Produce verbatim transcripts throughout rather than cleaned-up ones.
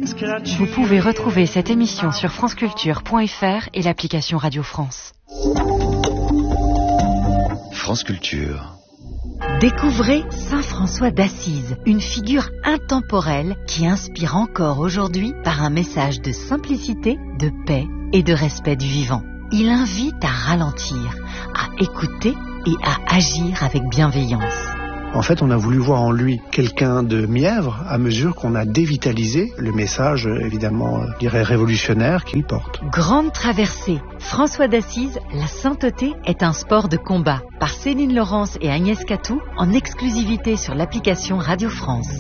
Vous pouvez retrouver cette émission sur franceculture point f r et l'application Radio France. France Culture. Découvrez Saint François d'Assise, une figure intemporelle qui inspire encore aujourd'hui par un message de simplicité, de paix et de respect du vivant. Il invite à ralentir, à écouter et à agir avec bienveillance. En fait, on a voulu voir en lui quelqu'un de mièvre à mesure qu'on a dévitalisé le message, évidemment, je dirais révolutionnaire qu'il porte. Grande traversée. François d'Assise, la sainteté est un sport de combat. Par Céline Laurence et Agnès Catou, en exclusivité sur l'application Radio France.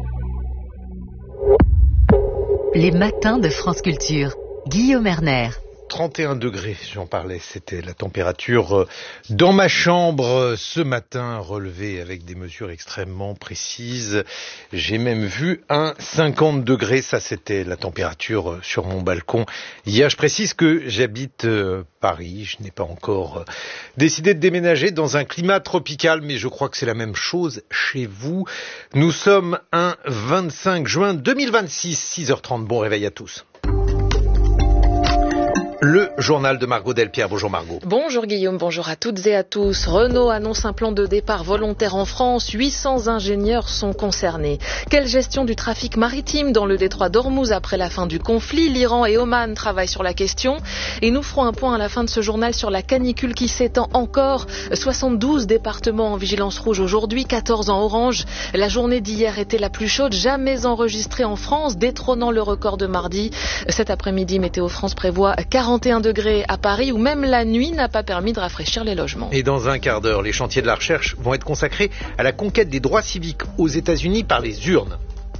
Les matins de France Culture. Guillaume Erner. trente et un degrés, j'en parlais, c'était la température dans ma chambre ce matin, relevée avec des mesures extrêmement précises. J'ai même vu un cinquante degrés, ça c'était la température sur mon balcon. Hier, je précise que j'habite Paris, je n'ai pas encore décidé de déménager dans un climat tropical, mais je crois que c'est la même chose chez vous. Nous sommes un vingt-cinq juin deux mille vingt-six, six heures trente, bon réveil à tous. Le journal de Margot Delpierre. Bonjour Margot. Bonjour Guillaume, bonjour à toutes et à tous. Renault annonce un plan de départ volontaire en France. huit cents ingénieurs sont concernés. Quelle gestion du trafic maritime dans le détroit d'Ormuz après la fin du conflit? L'Iran et Oman travaillent sur la question. Et nous ferons un point à la fin de ce journal sur la canicule qui s'étend encore. soixante-douze départements en vigilance rouge aujourd'hui, quatorze en orange. La journée d'hier était la plus chaude jamais enregistrée en France, détrônant le record de mardi. Cet après-midi, Météo France prévoit quarante quarante et un degrés à Paris où même la nuit n'a pas permis de rafraîchir les logements. Et dans un quart d'heure, les chantiers de la recherche vont être consacrés à la conquête des droits civiques aux États-Unis par les urnes.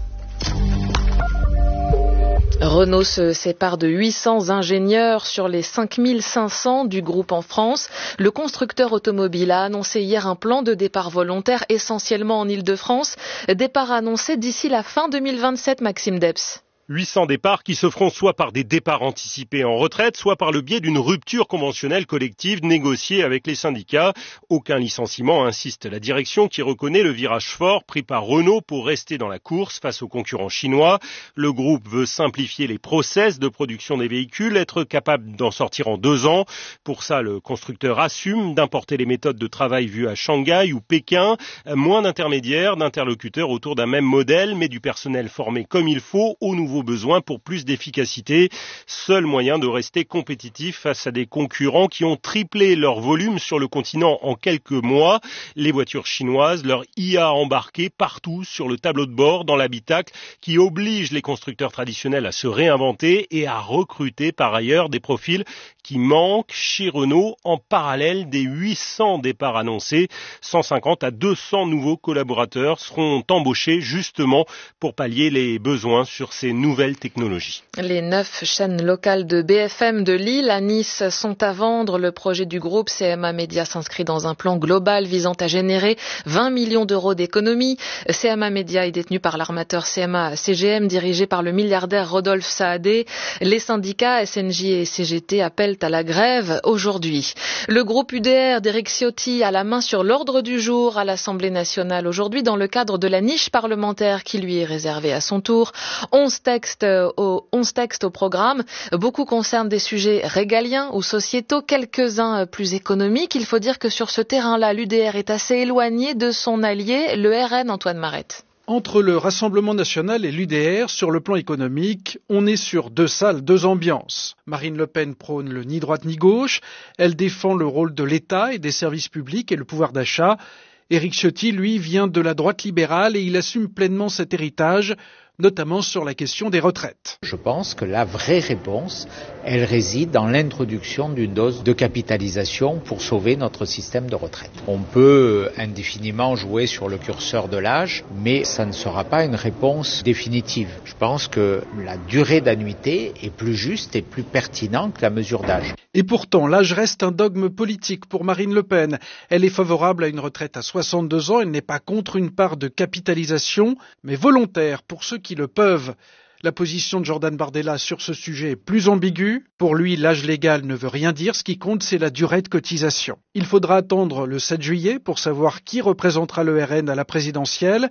Renault se sépare de huit cents ingénieurs sur les cinq mille cinq cents du groupe en France. Le constructeur automobile a annoncé hier un plan de départ volontaire essentiellement en Île-de-France. Départ annoncé d'ici la fin deux mille vingt-sept, Maxime Debs. huit cents départs qui se feront soit par des départs anticipés en retraite, soit par le biais d'une rupture conventionnelle collective négociée avec les syndicats. Aucun licenciement, insiste la direction qui reconnaît le virage fort pris par Renault pour rester dans la course face aux concurrents chinois. Le groupe veut simplifier les process de production des véhicules, être capable d'en sortir en deux ans. Pour ça, le constructeur assume d'importer les méthodes de travail vues à Shanghai ou Pékin. Moins d'intermédiaires, d'interlocuteurs autour d'un même modèle, mais du personnel formé comme il faut aux nouveaux besoins pour plus d'efficacité. Seul moyen de rester compétitif face à des concurrents qui ont triplé leur volume sur le continent en quelques mois. Les voitures chinoises, leur I A embarquée partout sur le tableau de bord, dans l'habitacle, qui oblige les constructeurs traditionnels à se réinventer et à recruter par ailleurs des profils qui manquent chez Renault en parallèle des huit cents départs annoncés. cent cinquante à deux cents nouveaux collaborateurs seront embauchés justement pour pallier les besoins sur ces nouvelles technologies. Les neuf chaînes locales de B F M de Lille à Nice sont à vendre. Le projet du groupe C M A Média s'inscrit dans un plan global visant à générer vingt millions d'euros d'économies. C M A Média est détenu par l'armateur C M A C G M dirigé par le milliardaire Rodolphe Saadé. Les syndicats S N J et C G T appellent à la grève aujourd'hui. Le groupe U D R d'Éric Ciotti a la main sur l'ordre du jour à l'Assemblée nationale aujourd'hui dans le cadre de la niche parlementaire qui lui est réservée à son tour. onze textes au, onze textes au programme. Beaucoup concernent des sujets régaliens ou sociétaux, quelques-uns plus économiques. Il faut dire que sur ce terrain-là, l'U D R est assez éloigné de son allié, le R N, Antoine Marette. Entre le Rassemblement national et l'U D R, sur le plan économique, on est sur deux salles, deux ambiances. Marine Le Pen prône le ni droite ni gauche. Elle défend le rôle de l'État et des services publics et le pouvoir d'achat. Éric Ciotti, lui, vient de la droite libérale et il assume pleinement cet héritage, notamment sur la question des retraites. Je pense que la vraie réponse, elle réside dans l'introduction d'une dose de capitalisation pour sauver notre système de retraite. On peut indéfiniment jouer sur le curseur de l'âge, mais ça ne sera pas une réponse définitive. Je pense que la durée d'annuité est plus juste et plus pertinente que la mesure d'âge. Et pourtant, l'âge reste un dogme politique pour Marine Le Pen. Elle est favorable à une retraite à soixante-deux ans, elle n'est pas contre une part de capitalisation, mais volontaire pour ceux qui le peuvent. La position de Jordan Bardella sur ce sujet est plus ambiguë. Pour lui, l'âge légal ne veut rien dire. Ce qui compte, c'est la durée de cotisation. Il faudra attendre le sept juillet pour savoir qui représentera le R N à la présidentielle.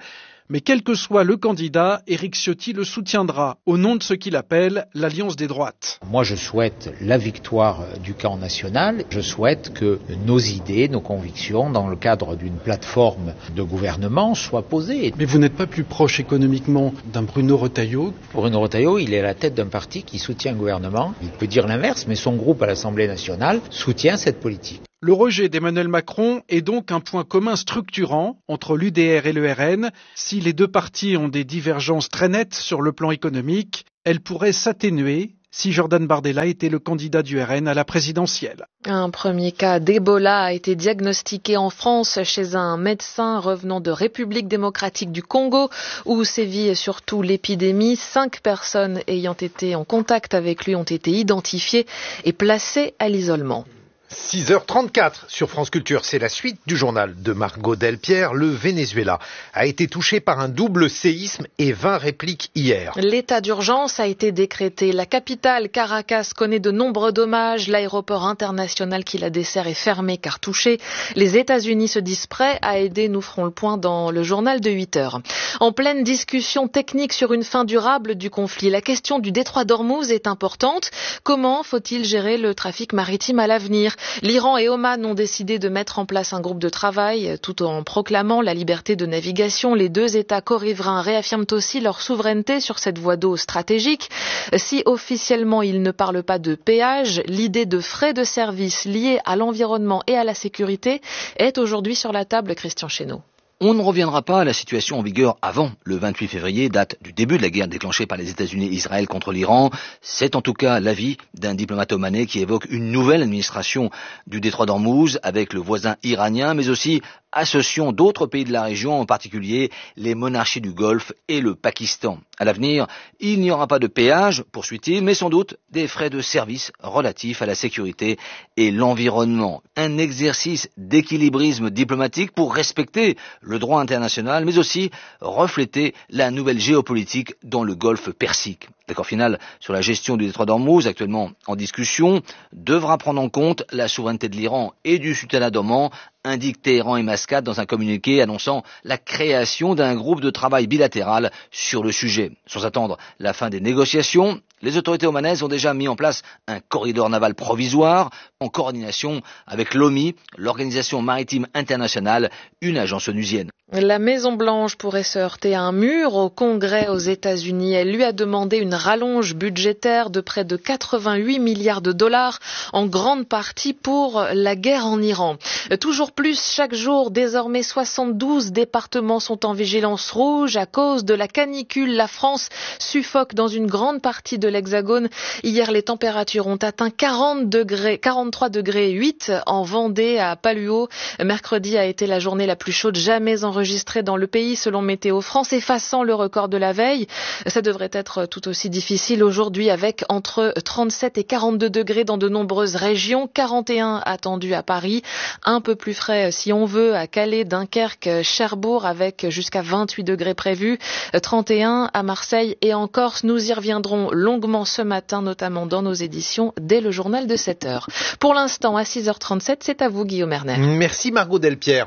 Mais quel que soit le candidat, Éric Ciotti le soutiendra au nom de ce qu'il appelle l'Alliance des droites. Moi, je souhaite la victoire du camp national. Je souhaite que nos idées, nos convictions, dans le cadre d'une plateforme de gouvernement, soient posées. Mais vous n'êtes pas plus proche économiquement d'un Bruno Retailleau? Bruno Retailleau, il est à la tête d'un parti qui soutient un gouvernement. Il peut dire l'inverse, mais son groupe à l'Assemblée nationale soutient cette politique. Le rejet d'Emmanuel Macron est donc un point commun structurant entre l'U D R et le R N. Si les deux partis ont des divergences très nettes sur le plan économique, elles pourraient s'atténuer si Jordan Bardella était le candidat du R N à la présidentielle. Un premier cas d'Ebola a été diagnostiqué en France chez un médecin revenant de République démocratique du Congo, où sévit surtout l'épidémie. Cinq personnes ayant été en contact avec lui ont été identifiées et placées à l'isolement. six heures trente-quatre sur France Culture, c'est la suite du journal de Margot Delpierre. Le Venezuela a été touché par un double séisme et vingt répliques hier. L'état d'urgence a été décrété. La capitale, Caracas, connaît de nombreux dommages. L'aéroport international qui la dessert est fermé car touché. Les États-Unis se disent prêts à aider. Nous ferons le point dans le journal de huit heures. En pleine discussion technique sur une fin durable du conflit, la question du détroit d'Ormuz est importante. Comment faut-il gérer le trafic maritime à l'avenir ? L'Iran et Oman ont décidé de mettre en place un groupe de travail tout en proclamant la liberté de navigation. Les deux États co-riverains réaffirment aussi leur souveraineté sur cette voie d'eau stratégique. Si officiellement ils ne parlent pas de péage, l'idée de frais de service liés à l'environnement et à la sécurité est aujourd'hui sur la table, Christian Chesneau. On ne reviendra pas à la situation en vigueur avant le vingt-huit février, date du début de la guerre déclenchée par les États-Unis et Israël contre l'Iran. C'est en tout cas l'avis d'un diplomate omanais qui évoque une nouvelle administration du détroit d'Ormuz avec le voisin iranien, mais aussi associant d'autres pays de la région, en particulier les monarchies du Golfe et le Pakistan. À l'avenir, il n'y aura pas de péage, poursuit-il, mais sans doute des frais de service relatifs à la sécurité et l'environnement. Un exercice d'équilibrisme diplomatique pour respecter le droit international, mais aussi refléter la nouvelle géopolitique dans le Golfe Persique. L'accord final sur la gestion du détroit d'Ormuz, actuellement en discussion, devra prendre en compte la souveraineté de l'Iran et du sultanat d'Oman, indique Téhéran et Mascate dans un communiqué annonçant la création d'un groupe de travail bilatéral sur le sujet. Sans attendre la fin des négociations, les autorités omanaises ont déjà mis en place un corridor naval provisoire en coordination avec l'O M I, l'Organisation maritime internationale, une agence onusienne. La Maison-Blanche pourrait se heurter à un mur au Congrès aux États-Unis. Elle lui a demandé une rallonge budgétaire de près de quatre-vingt-huit milliards de dollars, en grande partie pour la guerre en Iran. Toujours plus, chaque jour, désormais soixante-douze départements sont en vigilance rouge à cause de la canicule. La France suffoque dans une grande partie de l'Hexagone. Hier, les températures ont atteint quarante degrés, quarante-trois degrés huit en Vendée, à Paluot. Mercredi a été la journée la plus chaude jamais enregistrée enregistré dans le pays selon Météo France, effaçant le record de la veille. Ça devrait être tout aussi difficile aujourd'hui avec entre trente-sept et quarante-deux degrés dans de nombreuses régions, quarante et un attendus à Paris, un peu plus frais si on veut à Calais, Dunkerque, Cherbourg avec jusqu'à vingt-huit degrés prévus, trente et un à Marseille et en Corse. Nous y reviendrons longuement ce matin, notamment dans nos éditions dès le journal de sept heures. Pour l'instant, à six heures trente-sept, c'est à vous Guillaume Erner. Merci Margot Delpierre.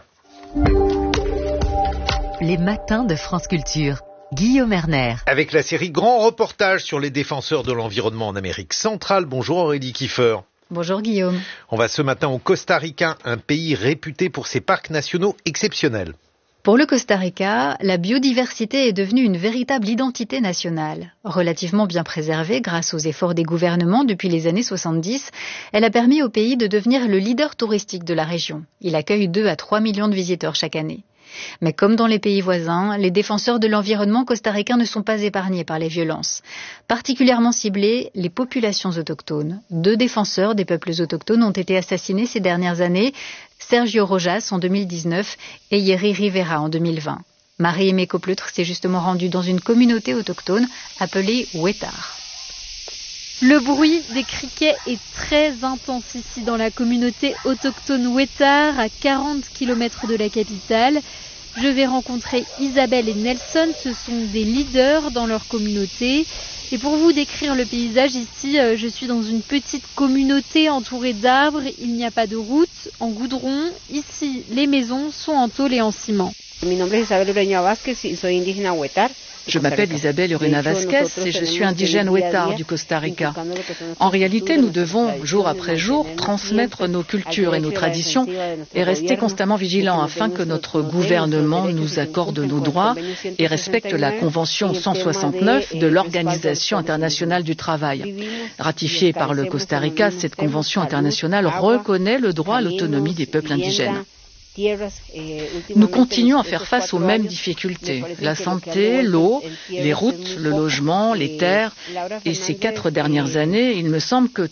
Les matins de France Culture. Guillaume Erner. Avec la série Grand Reportage sur les défenseurs de l'environnement en Amérique centrale. Bonjour Aurélie Kiefer. Bonjour Guillaume. On va ce matin au Costa Rica, un pays réputé pour ses parcs nationaux exceptionnels. Pour le Costa Rica, la biodiversité est devenue une véritable identité nationale. Relativement bien préservée grâce aux efforts des gouvernements depuis les années soixante-dix, elle a permis au pays de devenir le leader touristique de la région. Il accueille deux à trois millions de visiteurs chaque année. Mais comme dans les pays voisins, les défenseurs de l'environnement costaricains ne sont pas épargnés par les violences. Particulièrement ciblées, les populations autochtones. Deux défenseurs des peuples autochtones ont été assassinés ces dernières années, Sergio Rojas en deux mille dix-neuf et Yeri Rivera en deux mille vingt. Marie-Aimée Coplutre s'est justement rendue dans une communauté autochtone appelée Wetar. Le bruit des criquets est très intense ici dans la communauté autochtone Wetar, à quarante kilomètres de la capitale. Je vais rencontrer Isabelle et Nelson, ce sont des leaders dans leur communauté. Et pour vous décrire le paysage ici, je suis dans une petite communauté entourée d'arbres, il n'y a pas de route, en goudron. Ici, les maisons sont en tôle et en ciment. Je m'appelle Isabel Urena Vasquez et je suis indigène Huetar du Costa Rica. En réalité, nous devons, jour après jour, transmettre nos cultures et nos traditions et rester constamment vigilants afin que notre gouvernement nous accorde nos droits et respecte la Convention cent soixante-neuf de l'Organisation internationale du travail. Ratifiée par le Costa Rica, cette convention internationale reconnaît le droit à l'autonomie des peuples indigènes. Nous continuons à faire face aux mêmes difficultés. La santé, l'eau, les routes, le logement, les terres. Et ces quatre dernières années, il me semble que